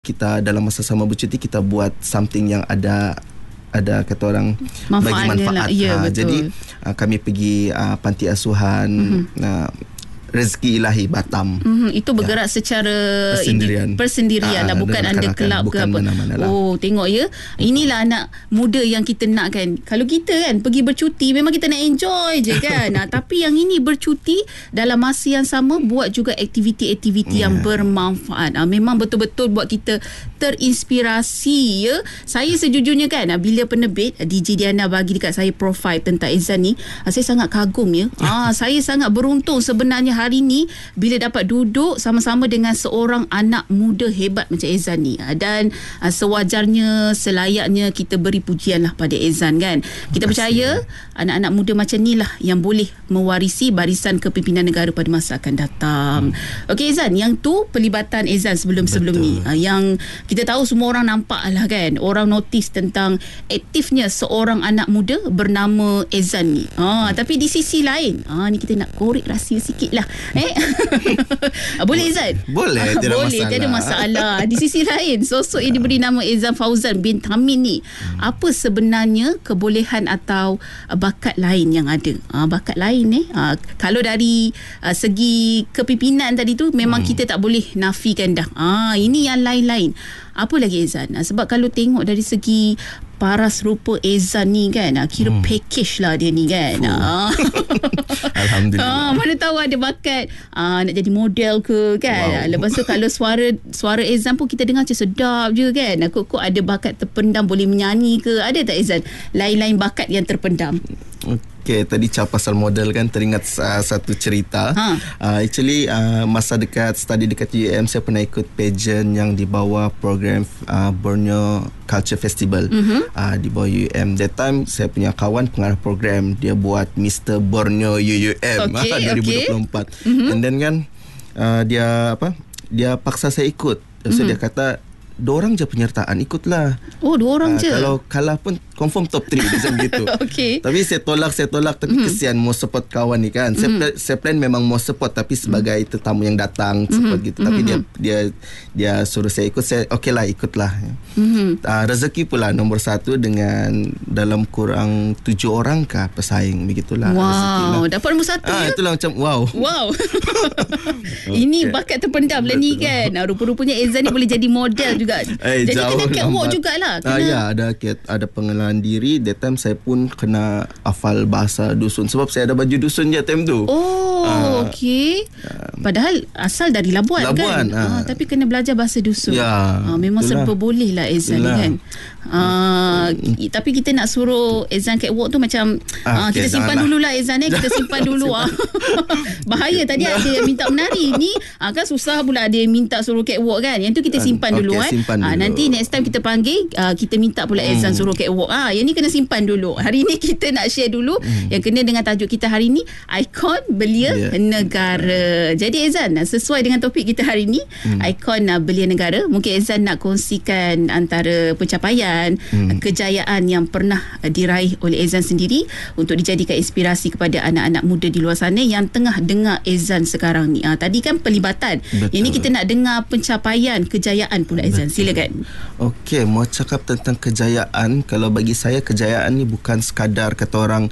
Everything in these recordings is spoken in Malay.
kita dalam masa sama bercuti kita buat something yang ada kata orang bagi manfaat. Ya, jadi kami pergi panti asuhan Rezeki Ilahi Batam. Itu bergerak secara persendirian lah, bukan under kelab ke apa. Oh, tengok ya. Inilah anak muda yang kita nak kan. Kalau kita kan pergi bercuti memang kita nak enjoy je kan. Tapi yang ini bercuti dalam masa yang sama buat juga aktiviti-aktiviti yang bermanfaat. Memang betul-betul buat kita terinspirasi ya. Saya sejujurnya kan bila penerbit DJ Diana bagi dekat saya profil tentang Ezan ni, saya sangat kagum ya. Saya sangat beruntung sebenarnya hari ni bila dapat duduk sama-sama dengan seorang anak muda hebat macam Ezan ni. Dan sewajarnya, selayaknya kita beri pujian lah pada Ezan kan. Kita percaya anak-anak muda macam ni lah yang boleh mewarisi barisan kepimpinan negara pada masa akan datang. Okey Ezan, yang tu pelibatan Ezan sebelum-sebelum ni. Yang kita tahu semua orang nampak lah kan. Orang notice tentang aktifnya seorang anak muda bernama Ezan ni. Tapi di sisi lain, ni kita nak korek rahsia sikit lah. Boleh Ezan? Boleh, tiada masalah. Di sisi lain, sosok yang diberi nama Ezan Fauzan bin Tamin ni, apa sebenarnya kebolehan atau bakat lain yang ada? Bakat lain kalau dari segi kepimpinan tadi tu memang kita tak boleh nafikan dah. Ini yang lain-lain. Apa lagi Ezan? Sebab kalau tengok dari segi paras rupa Ezan ni kan, kira package lah dia ni kan. Alhamdulillah. Mana tahu ada bakat nak jadi model ke kan. Lepas tu kalau suara Ezan pun kita dengar macam sedap je kan. Kok ada bakat terpendam, boleh menyanyi ke? Ada tak Ezan lain-lain bakat yang terpendam? Okay, tadi pasal model kan, teringat satu cerita. Actually masa study dekat UM, saya pernah ikut pageant yang dibawa program Borneo Culture Festival di bawah UM. That time saya punya kawan pengarah program, dia buat Mr. Borneo UUM 2024. And then kan dia paksa saya ikut. So dia kata, 2 orang je penyertaan, ikutlah. 2 orang je. Kalau kalah pun confirm top 3 macam gitu. Tapi saya tolak tapi kesian mau support kawan ni kan. Saya plan memang mau support, tapi sebagai tetamu yang datang support gitu. Tapi dia suruh saya ikut, saya okeylah ikutlah. Rezeki pula nombor 1 dengan dalam kurang 7 orang kah pesaing begitulah. Wow, dapat nombor 1 ya? Itulah macam wow. Ini bakat terpendam lah ni kan. Rupa-rupanya Ezan ni boleh jadi model juga. Jadi kena catwalk jugalah. Ya, ada pengenalan diri. That time saya pun kena hafal bahasa dusun, sebab saya ada baju dusun je time tu. Okey. Padahal asal dari Labuan kan. Tapi kena belajar bahasa dusun. Memang serba boleh lah Ezan ni kan. Tapi kita nak suruh Ezan catwalk tu macam kita simpan dululah Ezan kita simpan dulu. Bahaya. Tadi ada yang minta menari ni kan susah pula, ada yang minta suruh catwalk kan. Yang tu kita simpan dulu nanti next time kita panggil, kita minta pula Ezan suruh catwalk. Yang ni kena simpan dulu. Hari ni kita nak share dulu yang kena dengan tajuk kita hari ni, ikon belia negara. Jadi Ezan, sesuai dengan topik kita hari ni, ikon belia negara, mungkin Ezan nak kongsikan antara pencapaian, kejayaan yang pernah diraih oleh Ezan sendiri untuk dijadikan inspirasi kepada anak-anak muda di luar sana yang tengah dengar Ezan sekarang ni. Tadi kan pelibatan. Yang ni kita nak dengar pencapaian, kejayaan pula Ezan. Silakan. Okey, mau cakap tentang kejayaan. Kalau bagi saya, kejayaan ni bukan sekadar kata orang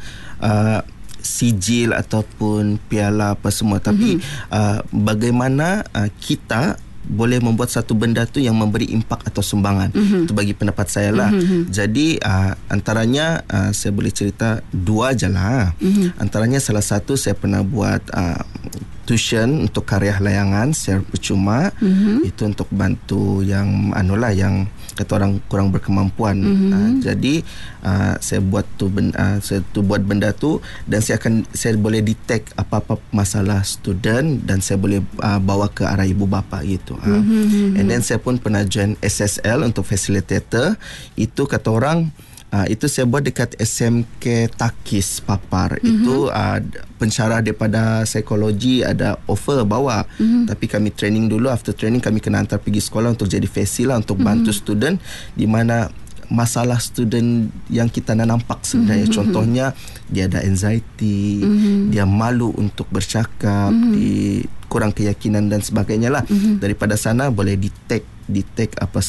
sijil ataupun piala apa semua, tapi bagaimana kita boleh membuat satu benda tu yang memberi impak atau sumbangan. Itu bagi pendapat saya lah. Jadi antaranya saya boleh cerita 2 je lah. Antaranya salah satu, saya pernah buat tuition untuk karya layangan secara percuma. Itu untuk bantu yang yang kata orang kurang berkemampuan. Jadi saya buat buat benda tu, dan saya boleh detect apa-apa masalah student, dan saya boleh bawa ke arah ibu bapa gitu. And then saya pun pernah join SSL untuk facilitator. Itu kata orang itu saya buat dekat SMK Takis Papar. Itu pensyarah daripada psikologi ada offer bawa. Tapi kami training dulu. After training kami kena hantar pergi sekolah untuk jadi fasil lah, untuk bantu student di mana masalah student yang kita nak nampak sebenarnya. Contohnya dia ada anxiety, dia malu untuk bercakap, kurang keyakinan dan sebagainya lah. Daripada sana boleh detect detect apa